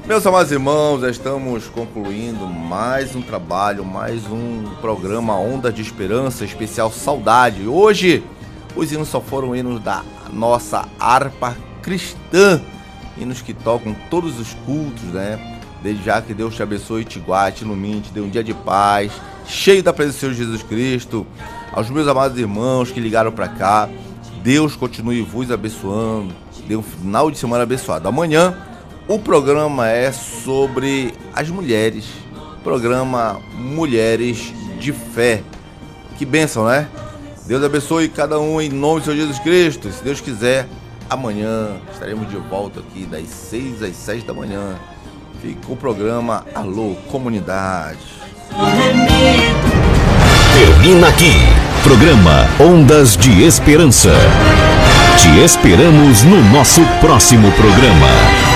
Meus amados irmãos, já estamos concluindo mais um trabalho, mais um programa Onda de Esperança, especial Saudade. Hoje, os hinos só foram hinos da nossa harpa cristã, hinos que tocam todos os cultos, né? Desde já que Deus te abençoe, te guarde, te ilumine, te dê um dia de paz, cheio da presença do Senhor Jesus Cristo. Aos meus amados irmãos que ligaram para cá, Deus continue vos abençoando, dê um final de semana abençoado. Amanhã, o programa é sobre as mulheres, programa Mulheres de Fé. Que bênção, né? Deus abençoe cada um em nome do Senhor Jesus Cristo. Se Deus quiser, amanhã estaremos de volta aqui das 6 às 7 da manhã. Fica o programa Alô Comunidade. Termina aqui, programa Ondas de Esperança. Te esperamos no nosso próximo programa.